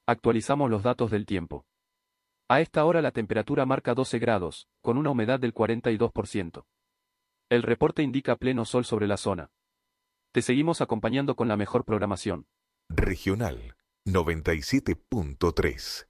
Actualizamos los datos del tiempo. A esta hora la temperatura marca 12 grados, con una humedad del 42%. El reporte indica pleno sol sobre la zona. Te seguimos acompañando con la mejor programación. Regional 97.3.